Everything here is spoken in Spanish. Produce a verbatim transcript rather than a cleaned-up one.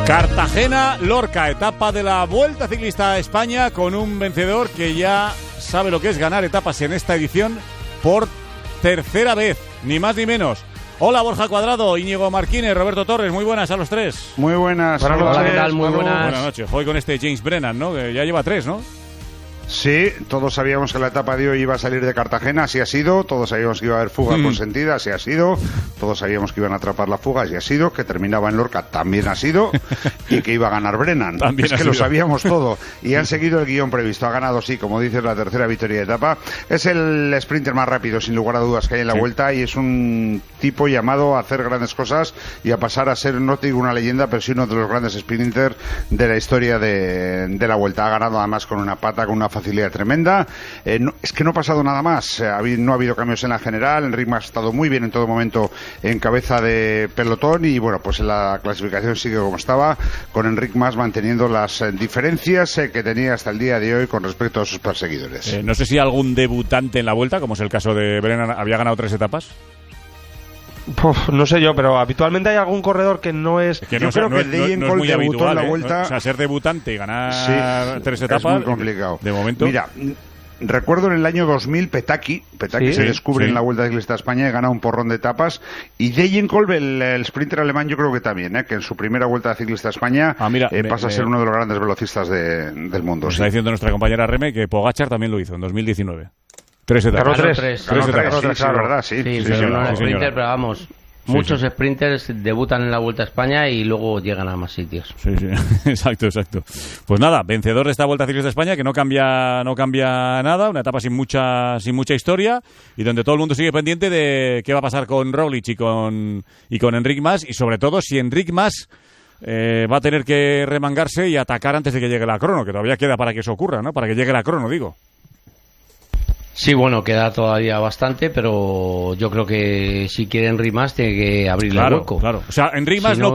Cartagena, Lorca, etapa de la Vuelta Ciclista a España con un vencedor que ya sabe lo que es ganar etapas en esta edición por tercera vez, ni más ni menos. Hola Borja Cuadrado, Íñigo Marquínez, Roberto Torres, muy buenas a los tres. Muy buenas. Hola, hola, ¿qué tal? Muy buenas. Buenas noches. Hoy con este James Brennan, ¿no? Que ya lleva tres, ¿no? Sí, todos sabíamos que la etapa de hoy iba a salir de Cartagena, así ha sido. Todos sabíamos que iba a haber fuga mm. consentida, así ha sido. Todos sabíamos que iban a atrapar la fuga, así ha sido. Que terminaba en Lorca, también ha sido. Y que iba a ganar Brennan. También es que sido. Lo sabíamos todo. Y han seguido el guión previsto. Ha ganado, sí, como dices, la tercera victoria de etapa. Es el sprinter más rápido, sin lugar a dudas, que hay en la sí. Vuelta. Y es un tipo llamado a hacer grandes cosas y a pasar a ser, no te digo una leyenda, pero sí uno de los grandes sprinters de la historia de, de la Vuelta. Ha ganado además con una pata, con una facilidad tremenda. Eh, no, es que no ha pasado nada más, eh, no ha habido cambios en la general. Enric Mas ha estado muy bien en todo momento en cabeza de pelotón y bueno, pues la clasificación sigue como estaba, con Enric Mas manteniendo las eh, diferencias eh, que tenía hasta el día de hoy con respecto a sus perseguidores. Eh, no sé si algún debutante en la Vuelta, como es el caso de Brennan, había ganado tres etapas. Uf, no sé yo, pero habitualmente hay algún corredor que no es... es que yo no, creo no, que no, Dejen no es muy debutó habitual, en la ¿eh? Vuelta. O sea, ser debutante y ganar sí, tres etapas es muy complicado. De momento. Mira, recuerdo en el año dos mil Petaki, Petaki sí, se descubre sí. en la Vuelta Ciclista a España y gana un porrón de etapas. Y Degenkolb, el, el sprinter alemán, yo creo que también, ¿eh? que en su primera Vuelta Ciclista a España ah, mira, eh, me, pasa me, a ser uno de los grandes velocistas de, del mundo. Nos sí. está diciendo nuestra compañera Reme que Pogačar también lo hizo en dos mil diecinueve. Tres etapas. Ganó tres. tres. Ganó tres tres, etapas. sí, sí, claro. verdad, sí. Sí, sí, pero sí, no sí, es sprinter, pero vamos... Sí, Muchos sí. sprinters debutan en la Vuelta a España y luego llegan a más sitios. Sí, sí, exacto, exacto. Pues nada, vencedor de esta Vuelta Ciclista de España, que no cambia, no cambia nada, una etapa sin mucha, sin mucha historia y donde todo el mundo sigue pendiente de qué va a pasar con Roglic y con y con Enric Mas y sobre todo si Enric Mas eh, va a tener que remangarse y atacar antes de que llegue la crono, que todavía queda para que eso ocurra, ¿no? Para que llegue la crono, digo. Sí, bueno, queda todavía bastante, pero yo creo que si quiere Enric Mas tiene que abrirle Claro, el hueco. claro. O sea, Enric Mas si no... no